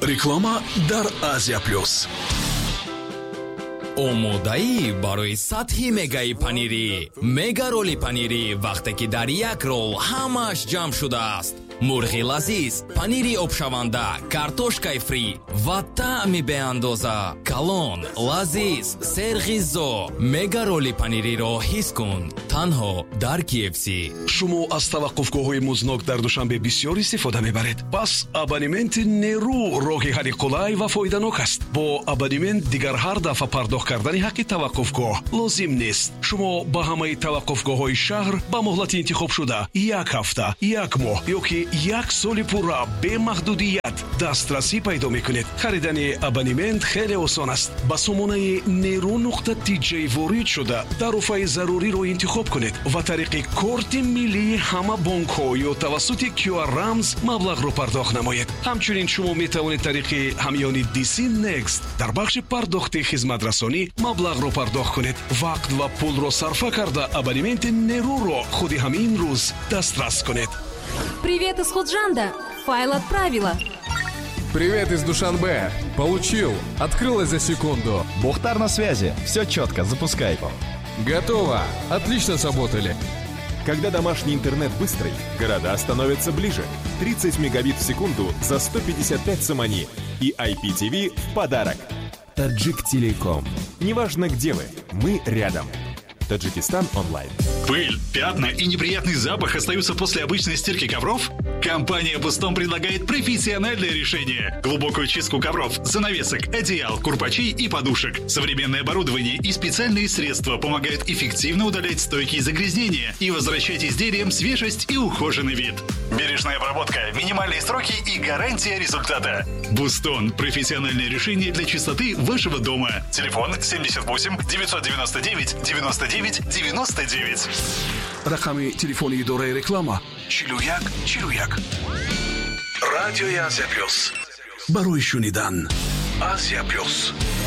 реклама дар Азия плюс. омодаӣ барои сатҳи мегаи панири. мега роли панири вақте ки дар як рол ҳамааш ҷамъ шудааст. мурғи лазиз, панири обшаванда, картошкаи фри ва таъми беандоза. калон, лазиз, серғиззо. мега роли панириро ҳис кун танҳо дар KFC. шумо аз таваққуфгоҳҳои музнок дар душанбе бисёр истифода мебаред. пас абонементи нерӯ роҳи ҳалли қулай ва фоиданок аст. бо абонемент дигар ҳар дафъа пардохт кардани ҳаққи таваққуфгоҳ лозим нест. шумо ба ҳамаи таваққуфгоҳҳои шаҳр ба моҳлати интихобшуда як ҳафта, як моҳ ё ки як соли пурра бемаҳдудият дастрасӣ пайдо мекунед. харидани абонемент хеле осон аст. ба сомонаи neru.tj ворид шуда тарофаи заруриро интихоб кунед ва тариқи корти миллии ҳама бонкҳо ё тавассути QR рамз маблағро пардохт намоед. ҳамчунин шумо метавонед тариқи ҳамёни DC Next дар бахши пардохти хизматрасонӣ маблағро пардохт кунед. вақт ва пулро сарфа карда абонементи неруро худи ҳамин рӯз дастрас кунед. Привет из Худжанда. Файл отправила. Привет из Душанбе. Получил. Открылось за секунду. Бухтар на связи. Все четко, запускай. Готово. Отлично сработали. Когда домашний интернет быстрый, города становятся ближе. 30 мегабит в секунду за 155 сомани. И IPTV в подарок. Таджик Телеком. Неважно где вы, мы рядом. Таджикистан онлайн. Пыль, пятна и неприятный запах остаются после обычной стирки ковров? Компания Бустон предлагает профессиональное решение. Глубокую чистку ковров, занавесок, одеял, курпачей и подушек. Современное оборудование и специальные средства помогают эффективно удалять стойкие загрязнения и возвращать изделиям свежесть и ухоженный вид. Бережная обработка, минимальные сроки и гарантия результата. Бустон – профессиональное решение для чистоты вашего дома. Телефон 78 999 99 99. рақами телефони идораи реклама 41 41. радиои Азия плюс. барои шунидан Азия плюс.